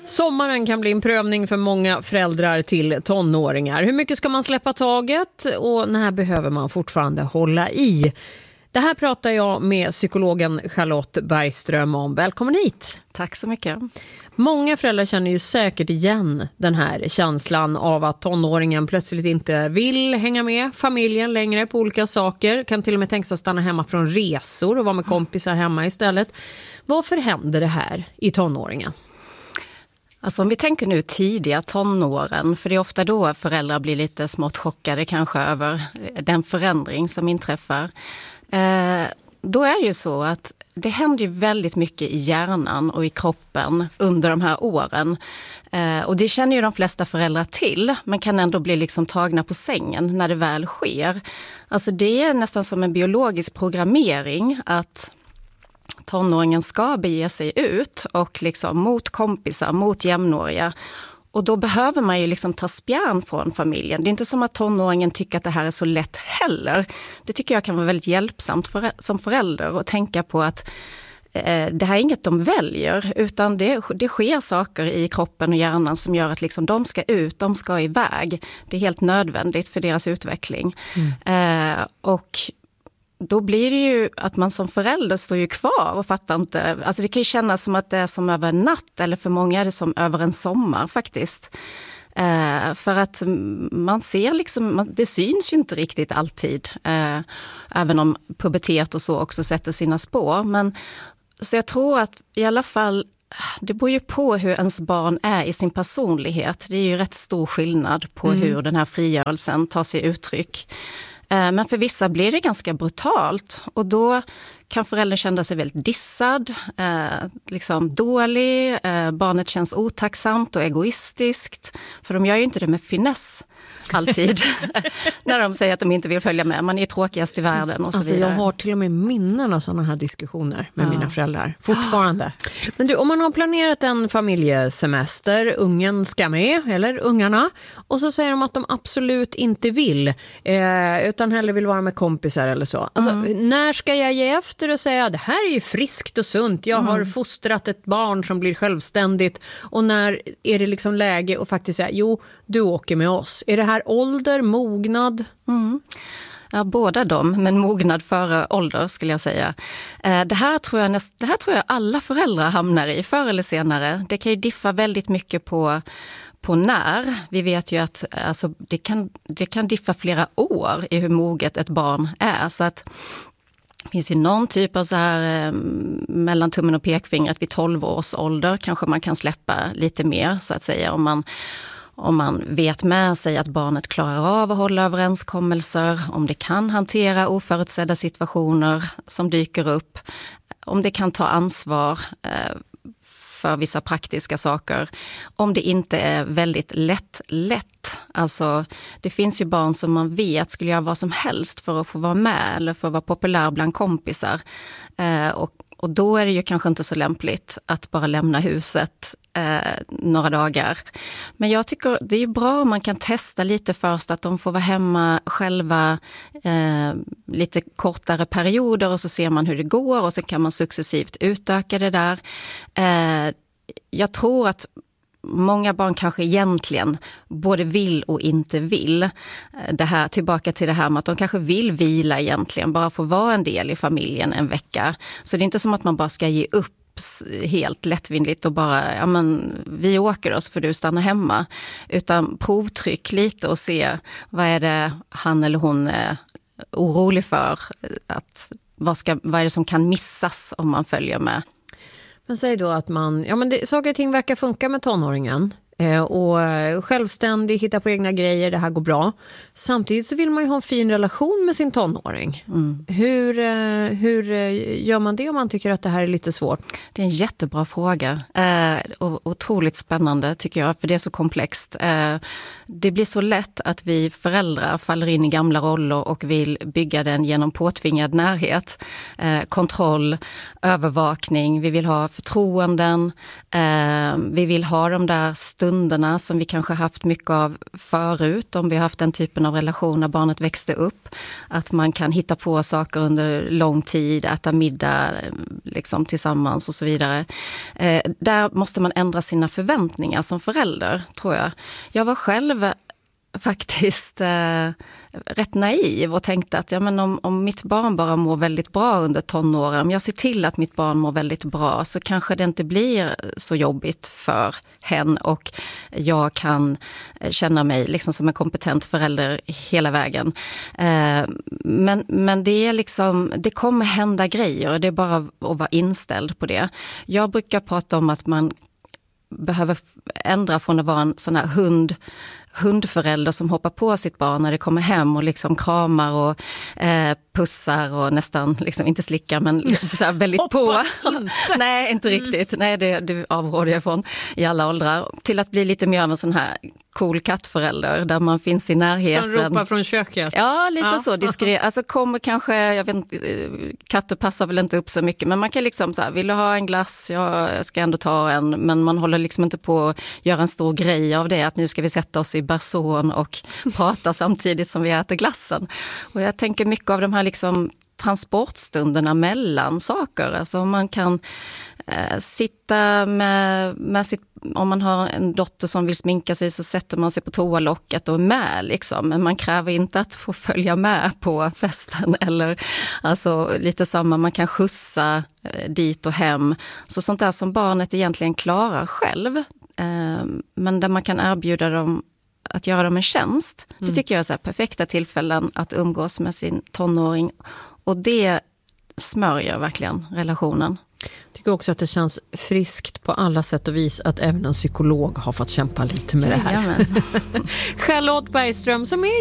Sommaren kan bli en prövning för många föräldrar till tonåringar. Hur mycket ska man släppa taget och när behöver man fortfarande hålla i? Det här pratar jag med psykologen Charlotte Bergström om. Välkommen hit! Tack så mycket. Många föräldrar känner ju säkert igen den här känslan av att tonåringen plötsligt inte vill hänga med familjen längre på olika saker. Kan till och med tänka sig att stanna hemma från resor och vara med kompisar hemma istället. Varför händer det här i tonåringen? Alltså om vi tänker nu tidiga tonåren, för det är ofta då föräldrar blir lite smått chockade kanske över den förändring som inträffar. Då är det ju så att det händer ju väldigt mycket i hjärnan och i kroppen under de här åren. Och det känner ju de flesta föräldrar till, men kan ändå bli liksom tagna på sängen när det väl sker. Alltså det är nästan som en biologisk programmering att tonåringen ska bege sig ut och liksom mot kompisar, mot jämnåriga. Och då behöver man ju liksom ta spjärn från familjen. Det är inte som att tonåringen tycker att det här är så lätt heller. Det tycker jag kan vara väldigt hjälpsamt som förälder att tänka på att det här är inget de väljer, utan det sker saker i kroppen och hjärnan som gör att liksom de ska ut, de ska iväg. Det är helt nödvändigt för deras utveckling. Och då blir det ju att man som förälder står ju kvar och fattar inte. Alltså det kan ju kännas som att det är som över en natt, eller för många är det som över en sommar faktiskt. För att man ser liksom, det syns ju inte riktigt alltid. Även om pubertet och så också sätter sina spår. Men, så jag tror att i alla fall, det beror ju på hur ens barn är i sin personlighet. Det är ju rätt stor skillnad på hur den här frigörelsen tar sig uttryck. Men för vissa blir det ganska brutalt och då kan föräldern känna sig väldigt dissad, liksom dålig, barnet känns otacksamt och egoistiskt, för de gör ju inte det med finess alltid när de säger att de inte vill följa med. Man är tråkigast i världen och så vidare. Jag har till och med minnen av sådana här diskussioner med mina föräldrar fortfarande. Men du, om man har planerat en familjesemester, ungen ska med, eller ungarna, och så säger de att de absolut inte vill, utan hellre vill vara med kompisar eller så. Alltså, när ska jag ge efter och säga det här är ju friskt och sunt, jag har fostrat ett barn som blir självständigt, och när är det liksom läge att faktiskt säga jo, du åker med oss? Är det här ålder, mognad? Ja, båda dem, men mognad före ålder skulle jag säga. Det här tror jag alla föräldrar hamnar i förr eller senare. Det kan ju diffa väldigt mycket på när. Vi vet ju att alltså, det kan diffa flera år i hur moget ett barn är, så att det finns ju någon typ av så här mellan tummen och pekfingret vid 12 års ålder kanske man kan släppa lite mer så att säga, om man vet med sig att barnet klarar av att hålla överenskommelser, om det kan hantera oförutsedda situationer som dyker upp, om det kan ta ansvar för vissa praktiska saker, om det inte är väldigt lätt. Alltså det finns ju barn som man vet skulle göra vad som helst för att få vara med eller för att vara populär bland kompisar. Och då är det ju kanske inte så lämpligt att bara lämna huset några dagar. Men jag tycker det är bra om man kan testa lite först, att de får vara hemma själva lite kortare perioder, och så ser man hur det går och så kan man successivt utöka det där. Jag tror att många barn kanske egentligen både vill och inte vill. Tillbaka till det här med att de kanske vill vila egentligen, bara få vara en del i familjen en vecka. Så det är inte som att man bara ska ge upp helt lättvindigt och bara, ja men vi åker då så får du stanna hemma. Utan provtryck lite och se vad är det han eller hon är orolig för. Vad är det som kan missas om man följer med. Men säg då att saker och ting verkar funka med tonåringen. Och självständig, hitta på egna grejer, det här går bra. Samtidigt så vill man ju ha en fin relation med sin tonåring. Hur gör man det om man tycker att det här är lite svårt? Det är en jättebra fråga och otroligt spännande tycker jag, för det är så komplext. Det blir så lätt att vi föräldrar faller in i gamla roller och vill bygga den genom påtvingad närhet, kontroll, övervakning. Vi vill ha förtroenden, vi vill ha de där stunderna som vi kanske haft mycket av förut, om vi har haft den typen av relation när barnet växte upp. Att man kan hitta på saker under lång tid, äta middag liksom tillsammans och så vidare. Där måste man ändra sina förväntningar som förälder, tror jag. Jag var själv faktiskt rätt naiv och tänkte att om mitt barn bara mår väldigt bra under tonåren, om jag ser till att mitt barn mår väldigt bra, så kanske det inte blir så jobbigt för henne och jag kan känna mig liksom som en kompetent förälder hela vägen. Men det är liksom, det kommer hända grejer och det är bara att vara inställd på det. Jag brukar prata om att man behöver ändra från att vara en sån här hundförälder som hoppar på sitt barn när det kommer hem och liksom kramar och pussar och nästan, liksom, inte slickar men så här väldigt på. Nej, inte riktigt. Nej, det avråder jag från i alla åldrar. Till att bli lite mer av en sån här cool kattförälder där man finns i närheten. Som ropar från köket. Ja, lite så diskret. Alltså kommer kanske, jag vet inte, katter passar väl inte upp så mycket, men man kan liksom så här, vill du ha en glass? Jag ska ändå ta en, men man håller liksom inte på att göra en stor grej av det, att nu ska vi sätta oss i bason och prata samtidigt som vi äter glassen. Och jag tänker mycket av de här liksom transportstunderna mellan saker. Alltså man kan sitta med sitt, om man har en dotter som vill sminka sig så sätter man sig på toalocket och är med liksom. Men man kräver inte att få följa med på festen eller alltså lite samma, man kan skjutsa dit och hem. Så sånt där som barnet egentligen klarar själv, men där man kan erbjuda dem att göra dem en tjänst. Det tycker jag är så här perfekta tillfällen att umgås med sin tonåring. Och det smörjer verkligen relationen. Jag tycker också att det känns friskt på alla sätt och vis att även en psykolog har fått kämpa lite med det här. Charlotte Bergström som är